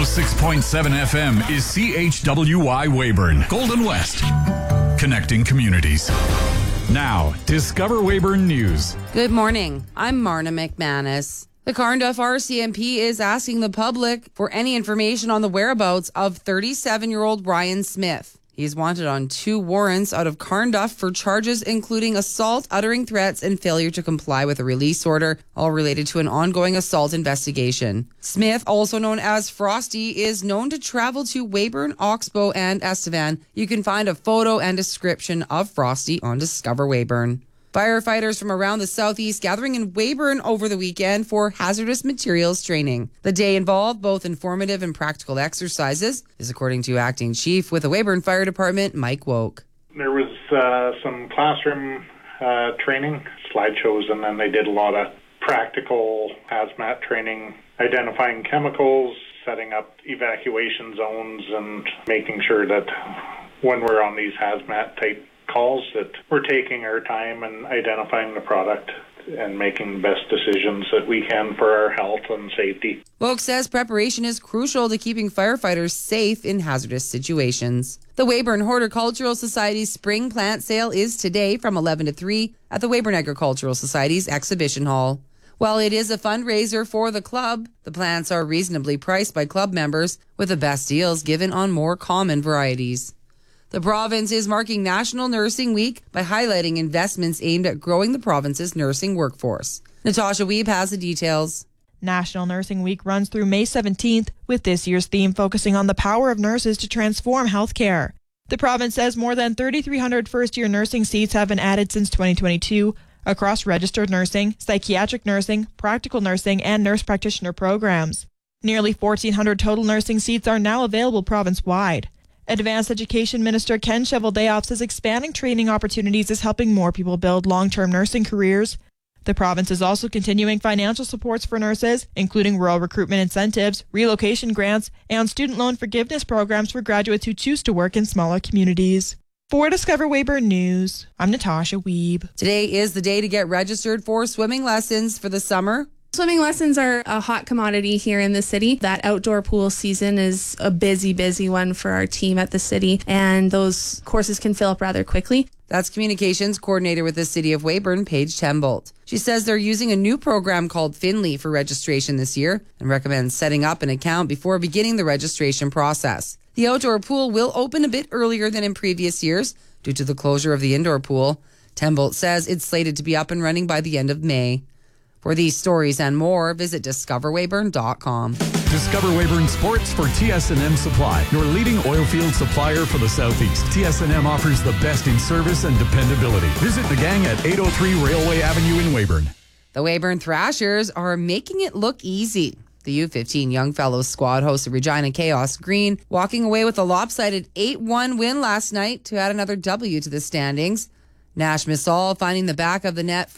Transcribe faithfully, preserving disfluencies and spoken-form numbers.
oh six point seven F M is C H W Y Weyburn, Golden West, connecting communities. Now, Discover Weyburn News. Good morning. I'm Marna McManus. The Carnduff R C M P is asking the public for any information on the whereabouts of thirty-seven-year-old Ryan Smith. He's wanted on two warrants out of Carnduff for charges including assault, uttering threats, and failure to comply with a release order, all related to an ongoing assault investigation. Smith, also known as Frosty, is known to travel to Weyburn, Oxbow, and Estevan. You can find a photo and description of Frosty on Discover Weyburn. Firefighters from around the southeast gathering in Weyburn over the weekend for hazardous materials training. The day involved both informative and practical exercises, is according to Acting Chief with the Weyburn Fire Department, Mike Woke. There was uh, some classroom uh, training, slideshows, and then they did a lot of practical hazmat training, identifying chemicals, setting up evacuation zones, and making sure that when we're on these hazmat type calls that we're taking our time and identifying the product and making the best decisions that we can for our health and safety. Woke says preparation is crucial to keeping firefighters safe in hazardous situations. The Weyburn Horticultural Society's spring plant sale is today from eleven to three at the Weyburn Agricultural Society's exhibition hall. While it is a fundraiser for the club, the plants are reasonably priced by club members, with the best deals given on more common varieties. The province is marking National Nursing Week by highlighting investments aimed at growing the province's nursing workforce. Natasha Weeb has the details. National Nursing Week runs through May seventeenth, with this year's theme focusing on the power of nurses to transform healthcare. The province says more than thirty-three hundred first-year nursing seats have been added since twenty twenty-two across registered nursing, psychiatric nursing, practical nursing, and nurse practitioner programs. Nearly fourteen hundred total nursing seats are now available province-wide. Advanced Education Minister Ken Cheveldayoff says expanding training opportunities is helping more people build long-term nursing careers. The province is also continuing financial supports for nurses, including rural recruitment incentives, relocation grants, and student loan forgiveness programs for graduates who choose to work in smaller communities. For Discover Weyburn News, I'm Natasha Weeb. Today is the day to get registered for swimming lessons for the summer. Swimming lessons are a hot commodity here in the city. That outdoor pool season is a busy, busy one for our team at the city, and those courses can fill up rather quickly. That's Communications Coordinator with the City of Weyburn, Paige Tembolt. She says they're using a new program called Finley for registration this year and recommends setting up an account before beginning the registration process. The outdoor pool will open a bit earlier than in previous years due to the closure of the indoor pool. Tembolt says it's slated to be up and running by the end of May. For these stories and more, visit discover weyburn dot com. Discover Weyburn Sports for T S and M Supply, your leading oil field supplier for the Southeast. T S and M offers the best in service and dependability. Visit the gang at eight oh three Railway Avenue in Weyburn. The Weyburn Thrashers are making it look easy. The U fifteen Young Fellows squad hosted Regina Chaos Green, walking away with a lopsided eight one win last night to add another W to the standings. Nash Missal finding the back of the net